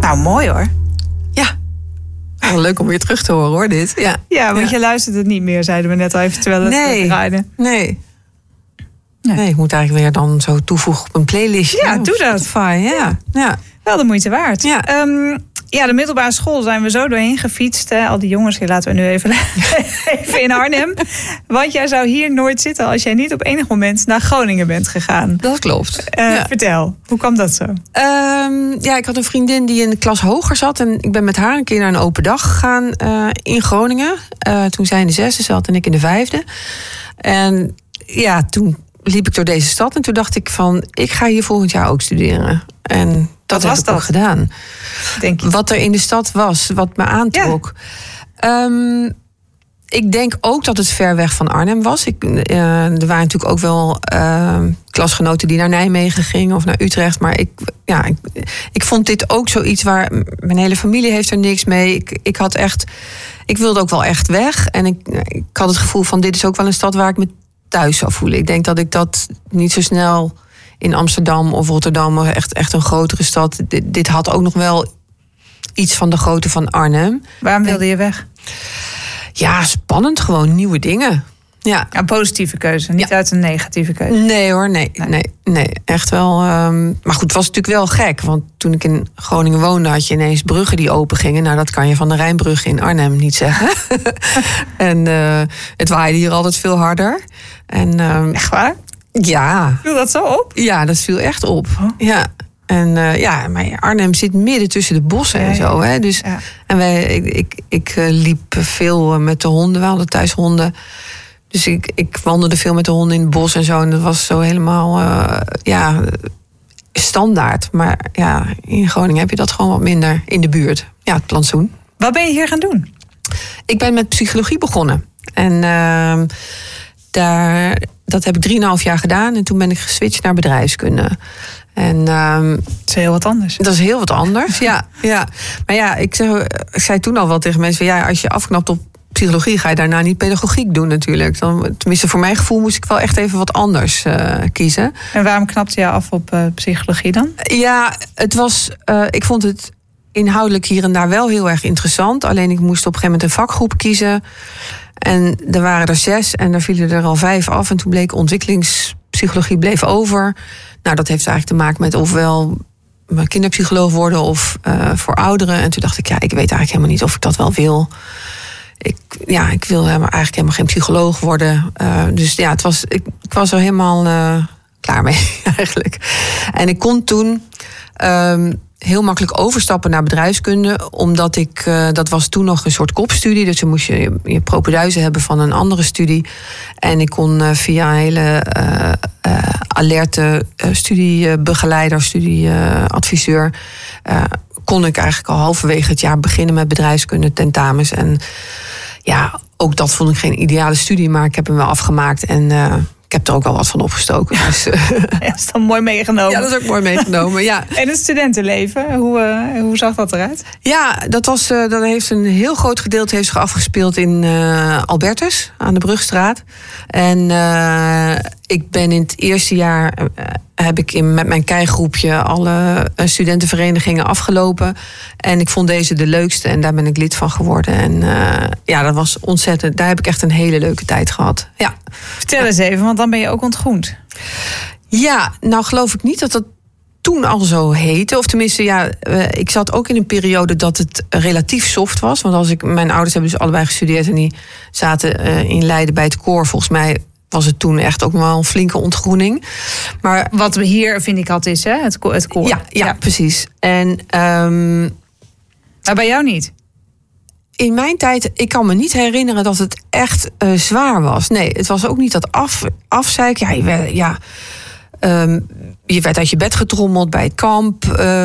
Nou, mooi hoor. Ja. Wel leuk om weer terug te horen hoor, dit. Ja, want je luistert het niet meer, zeiden we net al even terwijl het draaide. Nee, ik moet eigenlijk weer dan zo toevoegen op een playlistje. Ja, doe dat. Spotify, ja. Wel de moeite waard. Ja. De middelbare school zijn we zo doorheen gefietst. Al die jongens, hier laten we nu even in Arnhem. Want jij zou hier nooit zitten als jij niet op enig moment naar Groningen bent gegaan. Dat klopt. Vertel, hoe kwam dat zo? Ik had een vriendin die in de klas hoger zat. En ik ben met haar een keer naar een open dag gegaan in Groningen. Toen zij in de 6e zat en ik in de 5e. En toen liep ik door deze stad. En toen dacht ik van, ik ga hier volgend jaar ook studeren. En dat heb ik ook gedaan. Denk je? Wat er in de stad was, wat me aantrok. Ja. Ik denk ook dat het ver weg van Arnhem was. Er waren natuurlijk ook wel klasgenoten die naar Nijmegen gingen of naar Utrecht. Maar ik vond dit ook zoiets waar mijn hele familie heeft er niks mee. Ik wilde ook wel echt weg. En ik had het gevoel van, dit is ook wel een stad waar ik me thuis zou voelen. Ik denk dat ik dat niet zo snel in Amsterdam of Rotterdam, echt een grotere stad. Dit had ook nog wel iets van de grootte van Arnhem. Waarom wilde je weg? Ja, spannend. Gewoon nieuwe dingen. Ja. Een positieve keuze, niet uit een negatieve keuze. Nee hoor, nee. Echt wel. Maar goed, het was natuurlijk wel gek. Want toen ik in Groningen woonde, had je ineens bruggen die open gingen. Nou, dat kan je van de Rijnbrug in Arnhem niet zeggen. En het waaide hier altijd veel harder. En, echt waar? Ja. Viel dat zo op? Ja, dat viel echt op. Oh. Ja. En maar Arnhem zit midden tussen de bossen en zo. Hè? Dus, en ik liep veel met de honden. We hadden thuis honden. Dus ik wandelde veel met de honden in het bos en zo. En dat was zo helemaal standaard. Maar in Groningen heb je dat gewoon wat minder in de buurt. Ja, het plantsoen. Wat ben je hier gaan doen? Ik ben met psychologie begonnen. En dat heb ik 3,5 jaar gedaan. En toen ben ik geswitcht naar bedrijfskunde. En, dat is heel wat anders. Dat is heel wat anders, ja. Maar ik zei toen al wel tegen mensen van, als je afknapt op psychologie, ga je daarna niet pedagogiek doen natuurlijk. Tenminste, voor mijn gevoel moest ik wel echt even wat anders kiezen. En waarom knapte je af op psychologie dan? Ja, het was. Ik vond het inhoudelijk hier en daar wel heel erg interessant. Alleen ik moest op een gegeven moment een vakgroep kiezen. En er waren er 6 en er vielen er al 5 af. En toen bleek ontwikkelingspsychologie bleef over. Nou, dat heeft eigenlijk te maken met ofwel kinderpsycholoog worden of voor ouderen. En toen dacht ik, ik weet eigenlijk helemaal niet of ik dat wel wil. Ik wil eigenlijk helemaal geen psycholoog worden. Dus ik was er helemaal klaar mee eigenlijk. En ik kon toen heel makkelijk overstappen naar bedrijfskunde. Omdat dat was toen nog een soort kopstudie. Dus dan moest je propeduizen hebben van een andere studie. En ik kon via een hele alerte studiebegeleider, studieadviseur, kon ik eigenlijk al halverwege het jaar beginnen met bedrijfskunde tentamens. En ook dat vond ik geen ideale studie, maar ik heb hem wel afgemaakt. En ik heb er ook wel wat van opgestoken. Dus, dat is dan mooi meegenomen. Ja, dat is ook mooi meegenomen, ja. En het studentenleven, hoe zag dat eruit? Ja, dat heeft een heel groot gedeelte heeft zich afgespeeld in Albertus, aan de Brugstraat. En ik ben in het eerste jaar heb ik met mijn keigroepje alle studentenverenigingen afgelopen. En ik vond deze de leukste en daar ben ik lid van geworden. En dat was ontzettend. Daar heb ik echt een hele leuke tijd gehad. Ja. Vertel eens even, want dan ben je ook ontgroend. Ja, nou geloof ik niet dat dat toen al zo heette. Of tenminste, ik zat ook in een periode dat het relatief soft was. Want mijn ouders hebben dus allebei gestudeerd en die zaten in Leiden bij het koor. Volgens mij was het toen echt ook wel een flinke ontgroening. Maar wat we hier, vind ik altijd, is hè? Het koor. Ja, precies. En, maar bij jou niet? In mijn tijd, ik kan me niet herinneren dat het echt zwaar was. Nee, het was ook niet dat afzeik. Je werd uit je bed getrommeld bij het kamp.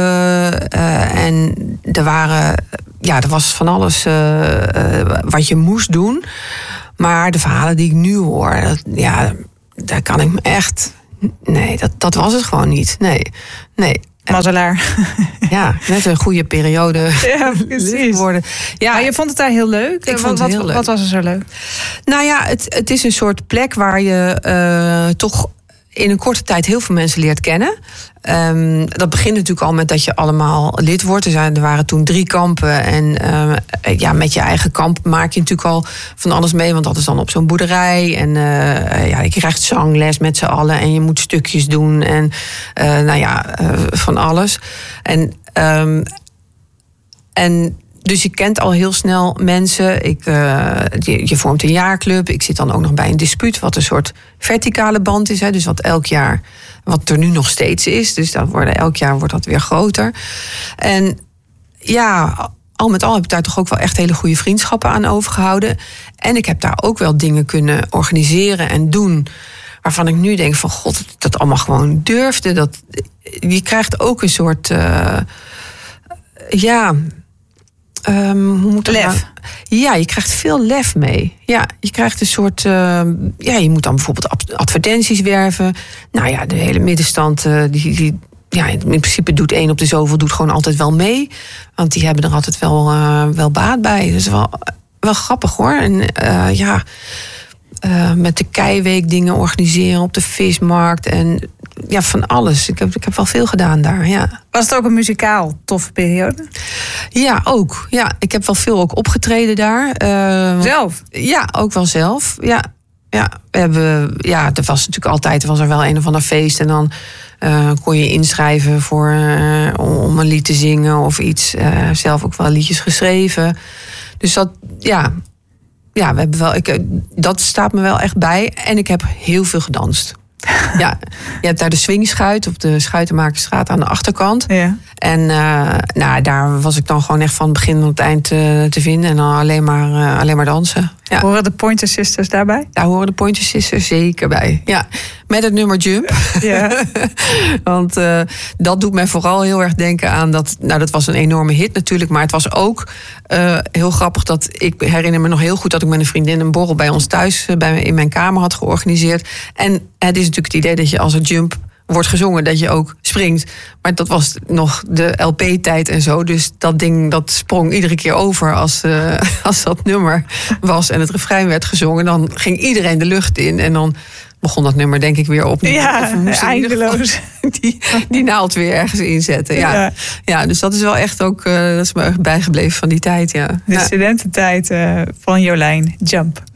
En er was van alles wat je moest doen. Maar de verhalen die ik nu hoor, daar kan ik me echt. Nee, dat was het gewoon niet. Nee. Mazzelaar. Ja, net een goede periode. Ja, precies. Geworden. Ja, maar je vond het daar heel leuk? Ik vond het heel leuk. Wat was er zo leuk? Nou ja, het is een soort plek waar je toch in een korte tijd heel veel mensen leert kennen. Dat begint natuurlijk al met dat je allemaal lid wordt. Er waren toen 3 kampen. En met je eigen kamp maak je natuurlijk al van alles mee. Want dat is dan op zo'n boerderij. En je krijgt zangles met z'n allen. En je moet stukjes doen. En van alles. En dus je kent al heel snel mensen. Je vormt een jaarclub. Ik zit dan ook nog bij een dispuut, wat een soort verticale band is. Hè, dus wat elk jaar, wat er nu nog steeds is. Dus elk jaar wordt dat weer groter. En ja, al met al heb ik daar toch ook wel echt hele goede vriendschappen aan overgehouden. En ik heb daar ook wel dingen kunnen organiseren en doen waarvan ik nu denk van god, dat ik dat allemaal gewoon durfde. Je krijgt ook een soort hoe moet dat lef. nou? Ja, je krijgt veel lef mee. Ja, je krijgt een soort je moet dan bijvoorbeeld advertenties werven. Nou ja, de hele middenstand in principe doet 1 op de zoveel doet gewoon altijd wel mee. Want die hebben er altijd wel baat bij. Dus wel grappig hoor. En met de Keiweek dingen organiseren op de vismarkt. En ja, van alles. Ik heb wel veel gedaan daar, ja. Was het ook een muzikaal toffe periode? Ja, ook. Ja, ik heb wel veel ook opgetreden daar. Zelf? Ja, ook wel zelf. Ja. We hebben, er was natuurlijk altijd er wel een of ander feest. En dan kon je inschrijven om een lied te zingen of iets. Zelf ook wel liedjes geschreven. Dus dat, we hebben wel. Dat staat me wel echt bij. En ik heb heel veel gedanst. Ja, je hebt daar de Swingschuit op de Schuitenmakersstraat aan de achterkant. Ja. En daar was ik dan gewoon echt van het begin tot het eind te vinden. En dan alleen maar dansen. Ja. Horen de Pointer Sisters daarbij? Daar horen de Pointer Sisters zeker bij. Ja, met het nummer Jump. Ja. Want dat doet mij vooral heel erg denken aan dat was een enorme hit natuurlijk. Maar het was ook heel grappig dat ik herinner me nog heel goed dat ik met een vriendin een borrel bij ons thuis in mijn kamer had georganiseerd. En het is natuurlijk het idee dat je als er Jump wordt gezongen, dat je ook springt. Maar dat was nog de LP-tijd en zo. Dus dat ding, dat sprong iedere keer over als dat nummer was en het refrein werd gezongen. Dan ging iedereen de lucht in en dan begon dat nummer denk ik weer opnieuw. Ja, eindeloos. Die naald weer ergens inzetten. Ja, dus dat is wel echt ook, dat is me bijgebleven van die tijd. Ja. De studententijd van Jolijn, Jump.